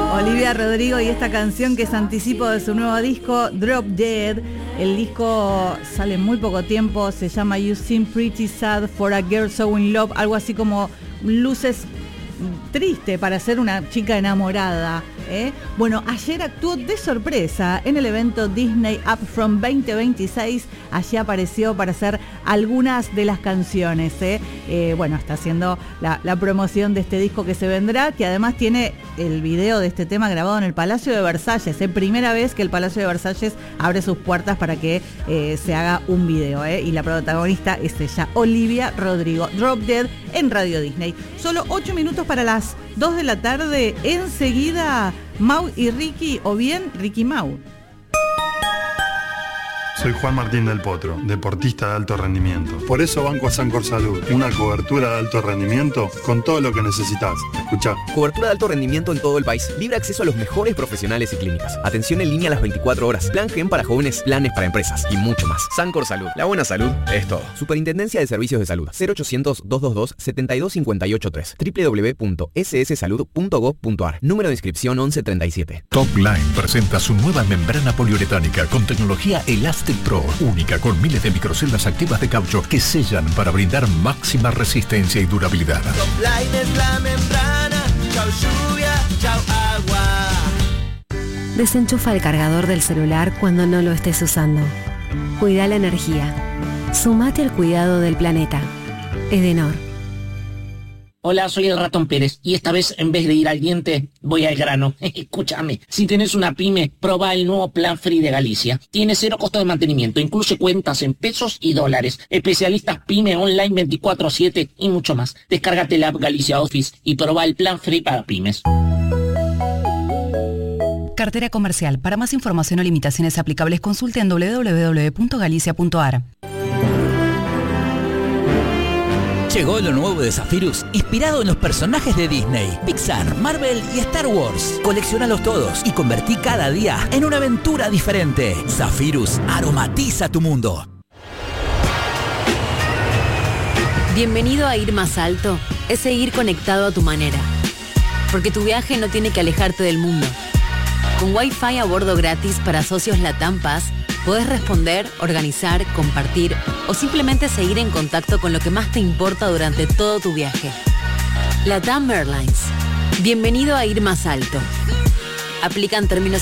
Olivia Rodrigo y esta canción que es anticipo de su nuevo disco Drop Dead. El disco sale en muy poco tiempo, se llama You Seem Pretty Sad for a Girl So In Love, algo así como luces triste para ser una chica enamorada. Bueno, ayer actuó de sorpresa en el evento Disney Upfront 2026. Allí apareció para hacer algunas de las canciones. Bueno, está haciendo la promoción de este disco que se vendrá, que además tiene el video de este tema grabado en el Palacio de Versalles. Primera vez que el Palacio de Versalles abre sus puertas para que se haga un video. Y la protagonista es ella, Olivia Rodrigo. Drop Dead en Radio Disney. Solo 8 minutos para las 2 de la tarde. Enseguida, Mau y Ricky, o bien Ricky Mau. Soy Juan Martín del Potro, deportista de alto rendimiento. Por eso banco a Sancor Salud, una cobertura de alto rendimiento con todo lo que necesitas. Escuchá. Cobertura de alto rendimiento en todo el país. Libre acceso a los mejores profesionales y clínicas. Atención en línea las 24 horas. Plan Gen para jóvenes, planes para empresas y mucho más. Sancor Salud. La buena salud es todo. Superintendencia de Servicios de Salud. 0800-222-72583. www.sssalud.gov.ar. Número de inscripción 1137. Top Line presenta su nueva membrana poliuretánica con tecnología Elastic Pro, única con miles de microceldas activas de caucho que sellan para brindar máxima resistencia y durabilidad. Top Line es la membrana, chau lluvia, chau agua. Desenchufa el cargador del celular cuando no lo estés usando. Cuida la energía. Sumate al cuidado del planeta. Edenor. Hola, soy el Ratón Pérez y esta vez en vez de ir al diente voy al grano. Escúchame, si tenés una pyme, probá el nuevo Plan Free de Galicia. Tiene 0 costo de mantenimiento, incluye cuentas en pesos y dólares, especialistas pyme online 24/7 y mucho más. Descárgate la app Galicia Office y probá el Plan Free para pymes. Cartera comercial. Para más información o limitaciones aplicables consulte en www.galicia.ar. Llegó lo nuevo de Zephyrus, inspirado en los personajes de Disney, Pixar, Marvel y Star Wars. Colecciónalos todos y convertí cada día en una aventura diferente. Zephyrus aromatiza tu mundo. Bienvenido a Ir Más Alto, es seguir conectado a tu manera. Porque tu viaje no tiene que alejarte del mundo. Con Wi-Fi a bordo gratis para socios Latam Pass, podés responder, organizar, compartir o simplemente seguir en contacto con lo que más te importa durante todo tu viaje. Latam Airlines. Bienvenido a Ir Más Alto. Aplican términos